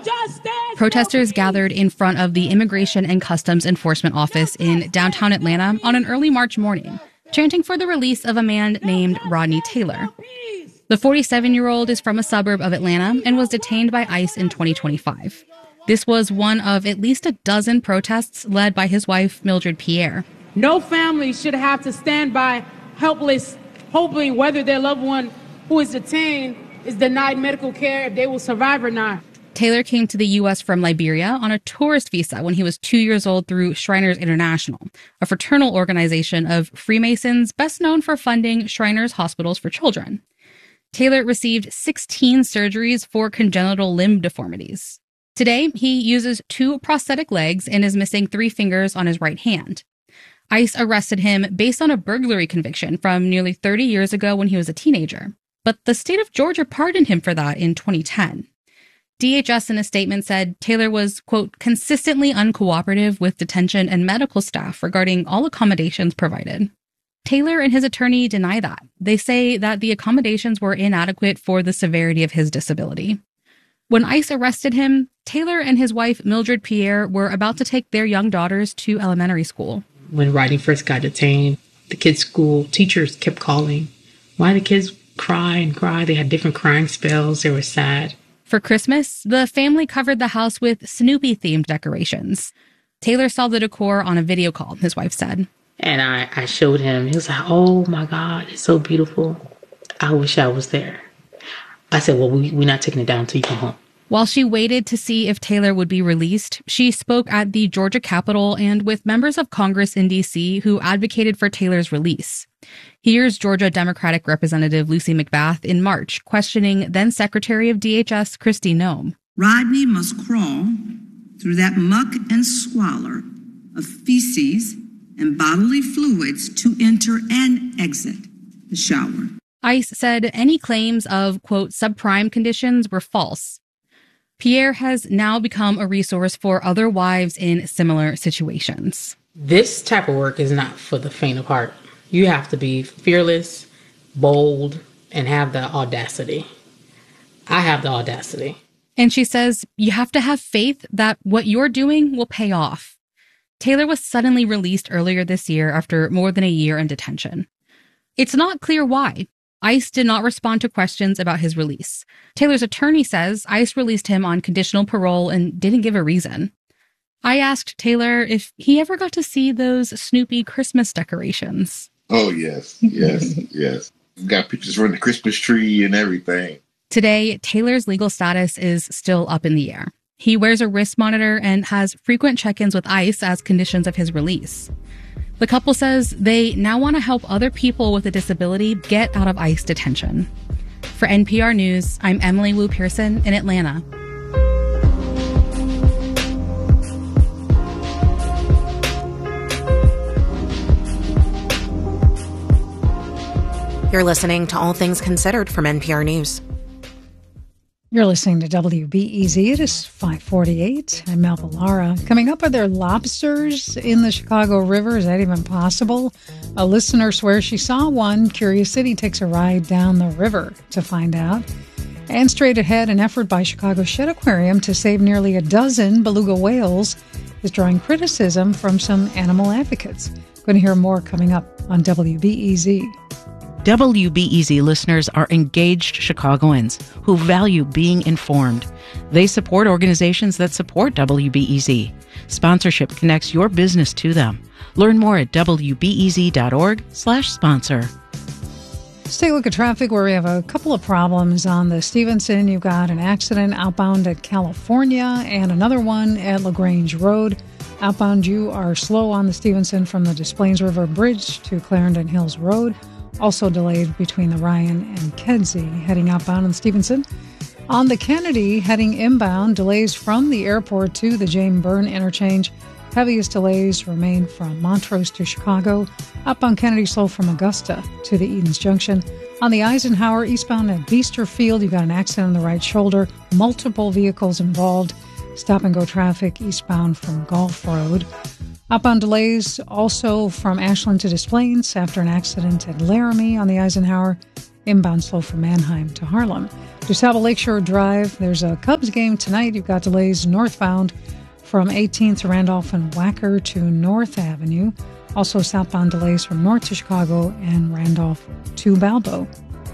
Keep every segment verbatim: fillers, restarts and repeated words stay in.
justice. Protesters gathered in front of the Immigration and Customs Enforcement Office in downtown Atlanta on an early March morning, chanting for the release of a man named Rodney Taylor. The forty-seven-year-old is from a suburb of Atlanta and was detained by ICE in twenty twenty-five. This was one of at least a dozen protests led by his wife, Mildred Pierre. No family should have to stand by helpless, hoping whether their loved one who is detained is denied medical care if they will survive or not. Taylor came to the U S from Liberia on a tourist visa when he was two years old through Shriners International, a fraternal organization of Freemasons best known for funding Shriners hospitals for children. Taylor received sixteen surgeries for congenital limb deformities. Today, he uses two prosthetic legs and is missing three fingers on his right hand. ICE arrested him based on a burglary conviction from nearly thirty years ago when he was a teenager. But the state of Georgia pardoned him for that in twenty ten. D H S in a statement said Taylor was, quote, consistently uncooperative with detention and medical staff regarding all accommodations provided. Taylor and his attorney deny that. They say that the accommodations were inadequate for the severity of his disability. When ICE arrested him, Taylor and his wife, Mildred Pierre, were about to take their young daughters to elementary school. When Rodney first got detained, the kids' school teachers kept calling. Why the kids cry and cry? They had different crying spells. They were sad. For Christmas, the family covered the house with Snoopy-themed decorations. Taylor saw the decor on a video call, his wife said. And I, I showed him. He was like, oh, my God, it's so beautiful. I wish I was there. I said, well, we, we're not taking it down until you come home. While she waited to see if Taylor would be released, she spoke at the Georgia Capitol and with members of Congress in D C who advocated for Taylor's release. Here's Georgia Democratic Representative Lucy McBath in March, questioning then-Secretary of D H S Kristi Noem. Rodney must crawl through that muck and squalor of feces and bodily fluids to enter and exit the shower. ICE said any claims of, quote, subprime conditions were false. Pierre has now become a resource for other wives in similar situations. This type of work is not for the faint of heart. You have to be fearless, bold, and have the audacity. I have the audacity. And she says you have to have faith that what you're doing will pay off. Taylor was suddenly released earlier this year after more than a year in detention. It's not clear why. ICE did not respond to questions about his release. Taylor's attorney says ICE released him on conditional parole and didn't give a reason. I asked Taylor if he ever got to see those Snoopy Christmas decorations. Oh, yes, yes, yes. Got pictures from the Christmas tree and everything. Today, Taylor's legal status is still up in the air. He wears a wrist monitor and has frequent check-ins with ICE as conditions of his release. The couple says they now want to help other people with a disability get out of ICE detention. For N P R News, I'm Emily Wu Pearson in Atlanta. You're listening to All Things Considered from N P R News. You're listening to W B E Z. It is five forty-eight. I'm Mel Lara. Coming up, are there lobsters in the Chicago River? Is that even possible? A listener swears she saw one. Curious City takes a ride down the river to find out. And straight ahead, an effort by Chicago Shedd Aquarium to save nearly a dozen beluga whales is drawing criticism from some animal advocates. Going to hear more coming up on W B E Z. W B E Z listeners are engaged Chicagoans who value being informed. They support organizations that support W B E Z. Sponsorship connects your business to them. Learn more at W B E Z dot org slash sponsor. Let's take a look at traffic where we have a couple of problems on the Stevenson. You've got an accident outbound at California and another one at LaGrange Road. Outbound, you are slow on the Stevenson from the Des Plaines River Bridge to Clarendon Hills Road. Also delayed between the Ryan and Kedzie, heading outbound on Stevenson. On the Kennedy, heading inbound, delays from the airport to the James Byrne interchange. Heaviest delays remain from Montrose to Chicago. Outbound Kennedy slow from Augusta to the Edens Junction. On the Eisenhower, eastbound at Beaster Field, you've got an accident on the right shoulder. Multiple vehicles involved. Stop-and-go traffic eastbound from Gulf Road. Outbound delays also from Ashland to Des Plaines after an accident at Laramie on the Eisenhower. Inbound slow from Mannheim to Harlem. DuSable Lakeshore Drive, there's a Cubs game tonight. You've got delays northbound from eighteenth to Randolph and Wacker to North Avenue. Also southbound delays from north to Chicago and Randolph to Balbo.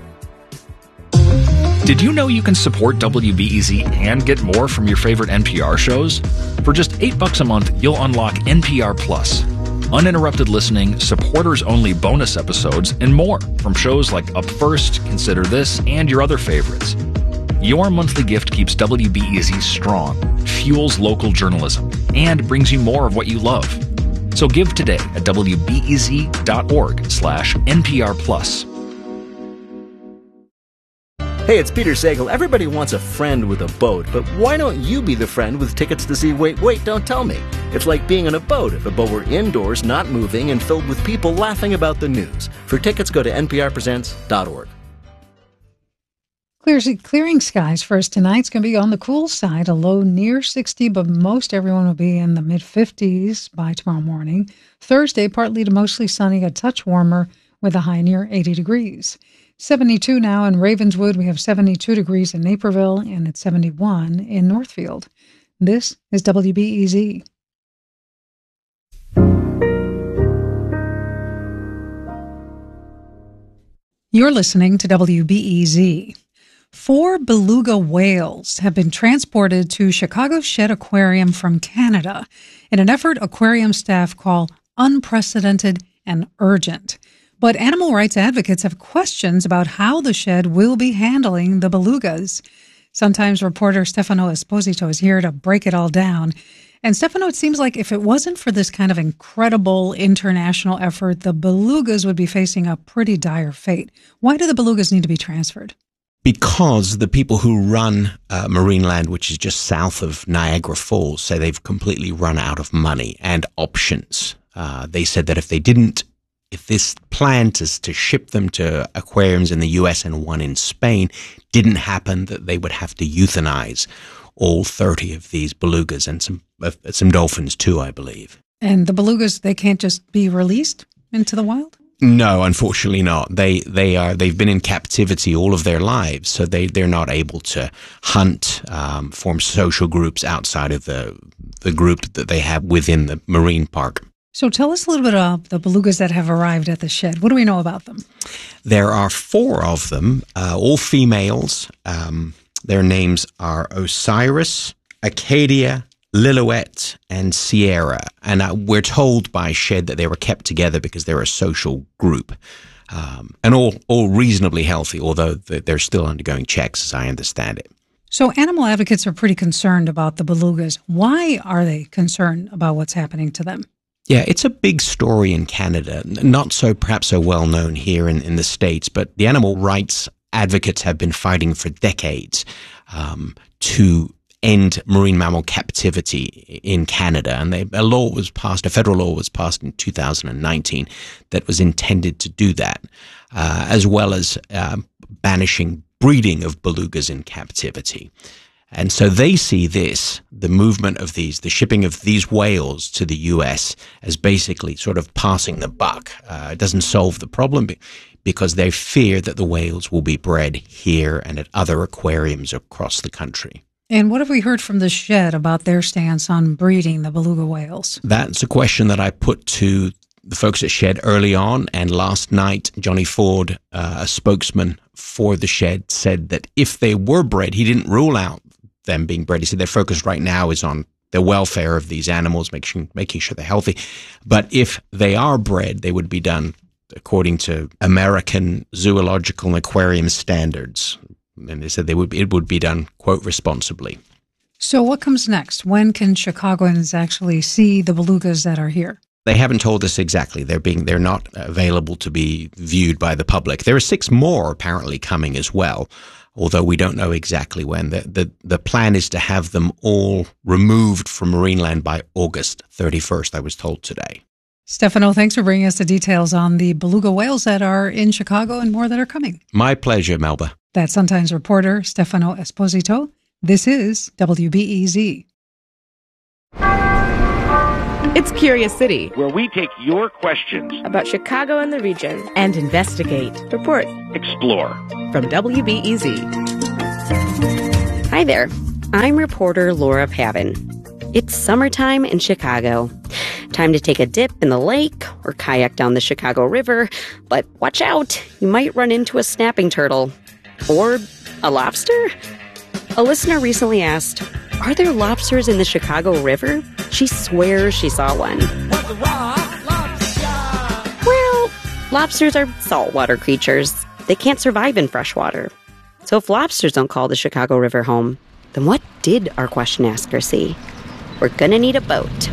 Did you know you can support W B E Z and get more from your favorite N P R shows? For just eight bucks a month, you'll unlock N P R Plus. Uninterrupted listening, supporters-only bonus episodes, and more from shows like Up First, Consider This, and your other favorites. Your monthly gift keeps W B E Z strong, fuels local journalism, and brings you more of what you love. So give today at W B E Z dot org slash N P R plus. Hey, it's Peter Sagal. Everybody wants a friend with a boat, but why don't you be the friend with tickets to see Wait, Wait, Don't Tell Me? It's like being on a boat if a boat were indoors, not moving, and filled with people laughing about the news. For tickets, go to N P R presents dot org. Clear, clearing skies for us tonight. It's going to be on the cool side, a low near sixty, but most everyone will be in the mid-fifties by tomorrow morning. Thursday, partly to mostly sunny, a touch warmer with a high near eighty degrees. seventy-two now in Ravenswood. We have seventy-two degrees in Naperville, and it's seventy-one in Northfield. This is W B E Z. You're listening to W B E Z. Four beluga whales have been transported to Chicago Shed Aquarium from Canada in an effort aquarium staff call unprecedented and urgent. But animal rights advocates have questions about how the shed will be handling the belugas. Sun-Times reporter Stefano Esposito is here to break it all down. And Stefano, it seems like if it wasn't for this kind of incredible international effort, the belugas would be facing a pretty dire fate. Why do the belugas need to be transferred? Because the people who run uh, Marineland, which is just south of Niagara Falls, say they've completely run out of money and options. Uh, they said that if they didn't If this plan to, to ship them to aquariums in the U S and one in Spain didn't happen, that they would have to euthanize all thirty of these belugas and some uh, some dolphins too, I believe. And the belugas, they can't just be released into the wild? No, unfortunately not. They they are they've been in captivity all of their lives, so they they're not able to hunt, um, form social groups outside of the the group that they have within the marine park. So tell us a little bit about the belugas that have arrived at the shed. What do we know about them? There are four of them, uh, all females. Um, their names are Osiris, Acadia, Lillooet, and Sierra. And uh, we're told by Shed that they were kept together because they're a social group. Um, and all, all reasonably healthy, although they're still undergoing checks, as I understand it. So animal advocates are pretty concerned about the belugas. Why are they concerned about what's happening to them? Yeah, it's a big story in Canada, not so perhaps so well known here in, in the States, but the animal rights advocates have been fighting for decades um, to end marine mammal captivity in Canada. And they, a law was passed, a federal law was passed in two thousand nineteen that was intended to do that, uh, as well as uh, banishing breeding of belugas in captivity. And so they see this, the movement of these, the shipping of these whales to the U S as basically sort of passing the buck. Uh, it doesn't solve the problem because they fear that the whales will be bred here and at other aquariums across the country. And what have we heard from the Shed about their stance on breeding the beluga whales? That's a question that I put to the folks at Shed early on, and last night, Johnny Ford, uh, a spokesman for the Shed, said that if they were bred, he didn't rule out them being bred. He said their focus right now is on the welfare of these animals, making making sure they're healthy. But if they are bred, they would be done according to American zoological and aquarium standards. And they said they would it would be done, quote, responsibly. So what comes next? When can Chicagoans actually see the belugas that are here? They haven't told us exactly. They're being they're not available to be viewed by the public. There are six more apparently coming as well, although we don't know exactly when. The, the, the plan is to have them all removed from Marineland by August thirty-first, I was told today. Stefano, thanks for bringing us the details on the beluga whales that are in Chicago and more that are coming. My pleasure, Melba. That's Sun-Times reporter Stefano Esposito. This is W B E Z. It's Curious City, where we take your questions about Chicago and the region and investigate, report, explore. From W B E Z. Hi there. I'm reporter Laura Pavin. It's summertime in Chicago. Time to take a dip in the lake or kayak down the Chicago River. But watch out, you might run into a snapping turtle. Or a lobster? A listener recently asked, are there lobsters in the Chicago River? She swears she saw one. Well, lobsters are saltwater creatures. They can't survive in freshwater. So if lobsters don't call the Chicago River home, then what did our question asker see? We're gonna need a boat.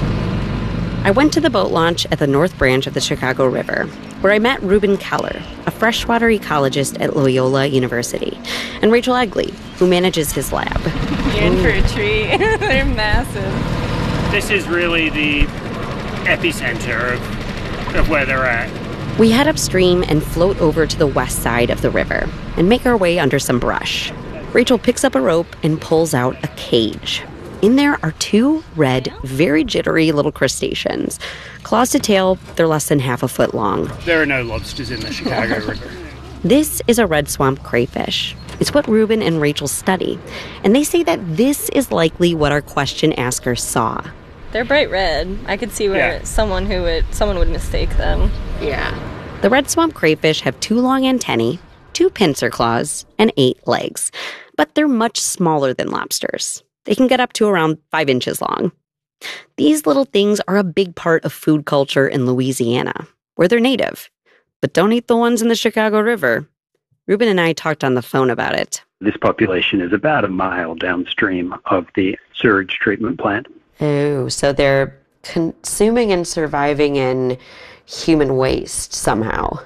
I went to the boat launch at the North Branch of the Chicago River, where I met Ruben Keller, a freshwater ecologist at Loyola University, and Rachel Egley, who manages his lab. You're in for a treat. They're massive. This is really the epicenter of, of where they're at. We head upstream and float over to the west side of the river and make our way under some brush. Rachel picks up a rope and pulls out a cage. In there are two red, very jittery little crustaceans. Claws to tail, they're less than half a foot long. There are no lobsters in the Chicago River. This is a red swamp crayfish. It's what Ruben and Rachel study. And they say that this is likely what our question asker saw. They're bright red. I could see where yeah. someone who would someone would mistake them. Yeah. The red swamp crayfish have two long antennae, two pincer claws, and eight legs. But they're much smaller than lobsters. They can get up to around five inches long. These little things are a big part of food culture in Louisiana, where they're native. But don't eat the ones in the Chicago River. Ruben and I talked on the phone about it. This population is about a mile downstream of the sewage treatment plant. Oh, so they're consuming and surviving in human waste somehow.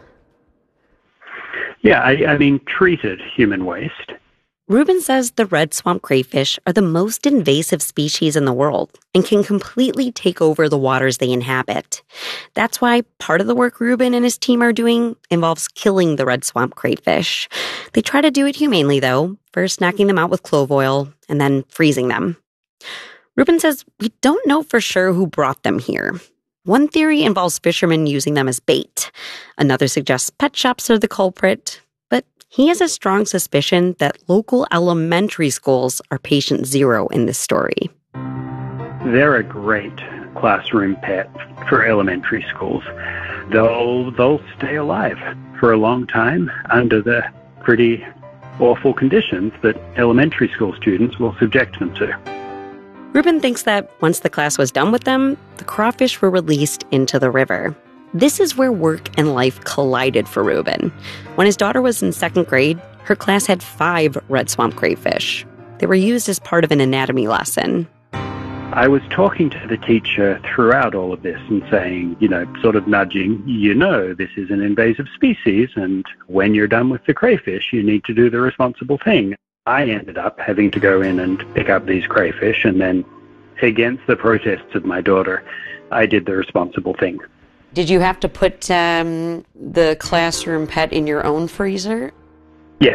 Yeah, I, I mean, treated human waste. Ruben says the red swamp crayfish are the most invasive species in the world and can completely take over the waters they inhabit. That's why part of the work Ruben and his team are doing involves killing the red swamp crayfish. They try to do it humanely, though, first knocking them out with clove oil and then freezing them. Ruben says we don't know for sure who brought them here. One theory involves fishermen using them as bait. Another suggests pet shops are the culprit. But he has a strong suspicion that local elementary schools are patient zero in this story. They're a great classroom pet for elementary schools. They'll, they'll stay alive for a long time under the pretty awful conditions that elementary school students will subject them to. Ruben thinks that once the class was done with them, the crawfish were released into the river. This is where work and life collided for Ruben. When his daughter was in second grade, her class had five red swamp crayfish. They were used as part of an anatomy lesson. I was talking to the teacher throughout all of this and saying, you know, sort of nudging, you know, this is an invasive species, and when you're done with the crayfish, you need to do the responsible thing. I ended up having to go in and pick up these crayfish, and then, against the protests of my daughter, I did the responsible thing. Did you have to put um, the classroom pet in your own freezer? Yes.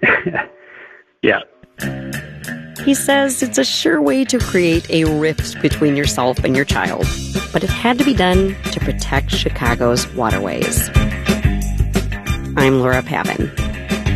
Yeah. He says it's a sure way to create a rift between yourself and your child, but it had to be done to protect Chicago's waterways. I'm Laura Pavin.